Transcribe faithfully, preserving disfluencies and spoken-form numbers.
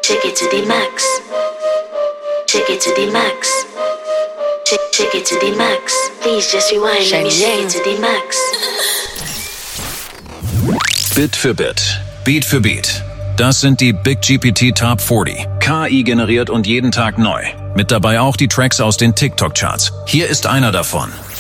Check it to the max. Check it to the max. Check, check it to the max. Please just rewind. Let me check it to the max. Bit für Bit, Beat für Beat. Das sind die Big G P T Top vierzig. K I generiert und jeden Tag neu. Mit dabei auch die Tracks aus den TikTok-Charts. Hier ist einer davon.